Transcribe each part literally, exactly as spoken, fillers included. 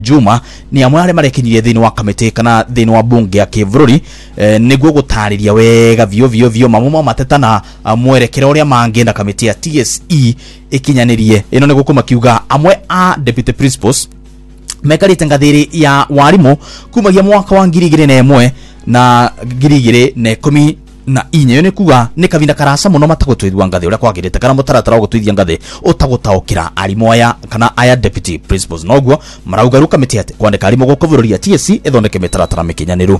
Juma ni amwe ari marekinyirie thini wa kamiti kana thini wa bunge ya Kivururi eh, niguo gutariria wega vio vio vio mamumo matetana uh, mwerekera uria mangenda kamiti ya T S E ikinyanirie ino niguo kuma kiuga amwe a deputy principals mekarite ngathiri ya warimu kumagia mwaka wa ngiri igiri na imwe na ngiri igiri na ikumi na inya yo nikuga ni kavinda karasa muno matagutwithwa ngathi uria kwagirite kana mutaratara wa gutwithia ngathi utagutaukira arimu aya kana aya deputy principals noguo maraugaru kamiti ate kwandika arimu gukuvururia T S E ethondeke mitaratara mikinyaniru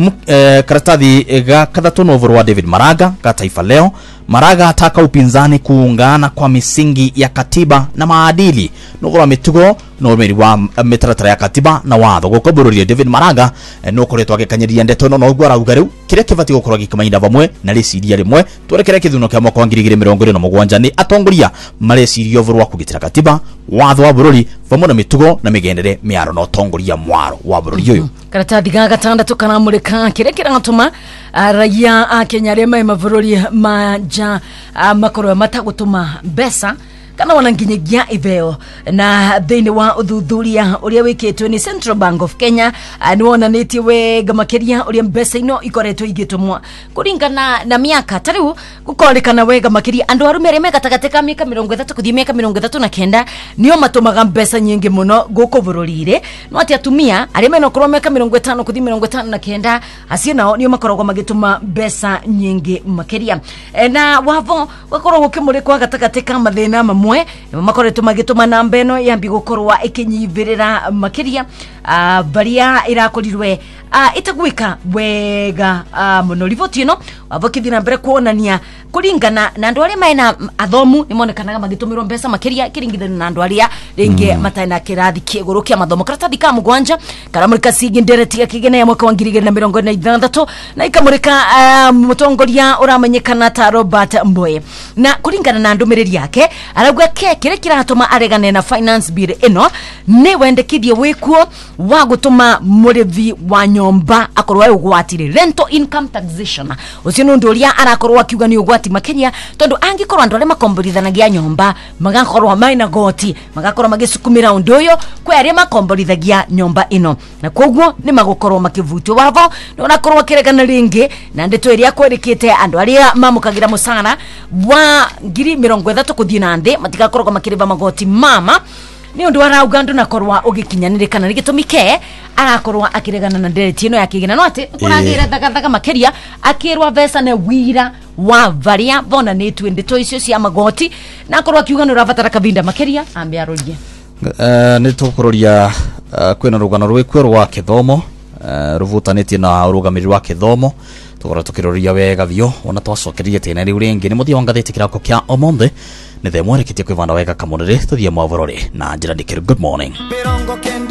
eh, karatathi ga kathatu no wa David Maraga ka Taifa Leo. Maraga ataka upinzani kuungana kwa misingi ya katiba na maadili nogora mitugo no meri wa mitaratara ya katiba na watho gukuvururia David Maraga eh, no kuretwa gekanyiria ndeto no no gwara riu kire kibati gukorwa gikimainda bamwe na riciria rimwe twerekere kithuno kia mwaka wa ngiri igiri mirongo iri na mugwanja ni atongoria mareciria ovuru wa kugitira katiba watho wa bururi vamwe na mitugo na migendere miaro no tongoria mwaro wa bururi uyu karatathi ga gatandatu kana murika kire kiratuma raia a Kenya rema mavururi maja makoro matagutuma besa kana wananginyagia iveo na thini wa uthuthuria uria wikitwe ni Central Bank of Kenya ni wonanitie wega makiria uria mbesa ino ikoretwo igitumwa kuringana na miaka tariu gukorikana wega makiria andu arumere mega tagateka miaka mirongo ithatu kuthia miaka mirongo ithatu na kenda nio matumaga mbesa nyingi muno gukubururire no ati atumia aria meno korwo miaka mirongo itano kuthia mirongo itano na kenda acio nao nio makoragwo magituma mbesa nyingi makiria e, na wavo wakorwo gukimurikwa gatagateka mathina mwe makoretwo magituma namba eno yambi gukorwa ikinyivirira makiria uh, baria irakorirwe uh, itagwika wega uh, muno rivoti ino wavokithina mbere kuonania kuringana na andu aria maina athomu nimonekanaga magitumirwo mbesa makiria kiringithana na andu aria ringi mm. mataina kirathi kiiguru kia mathomo karatathi ka mugwanja karamurika sigi ndereti ya kigene ya mwaka wa ngiri igiri na mirongo ina na ithathatu na ikamurika uh, mutongoria uramenyekana ta Robert Mbowe na kuringana na ndumiriri yake arauga ke kire kiratuma aregane na finance bill ino ni wendekithie wikuo wa gutuma murithi wa nyomba akorwa ugwatire rental income taxation ucio nundu uria arakorwa akiuga ni ugwati makenya tondu angikorwa andu aria makomborithanagia nyomba magakorwa maina goti magakorwa magisukumira undu uyo kwe aria makomborithagia nyomba ino na koguo ni magukorwa makivutio wavo no nakorwa kiregana ringi na ndeto iria kwerikite andu aria mamukagira musara wa ngiri mirongo ithatu kuthia na nthi matigakorwa makiriva magoti mama ni undu arauga andu nakorwa ugikinyanirikana rigitumike arakorwa akiregana na ndereti ino yakigina no ati kuragira thagathaka makiria akirwa vesa ne wira wa varia bona ni twendito icio cia magoti na akorwa akiuga ni uravatara kavinda makiria ambe arorie uh, ni tukuroria uh, kwina rugano rwikwe rwa kithomo uh, ruvutaniti na urugamiri rwa kithomo tukora tukiroria wega vio ona twacokerie tena riu ringi ni muthia wangathiti kirako kia omonthe ni the mwereketie kwivanda wega kamunire tuthie mwavorore na njira ndikiru good morning.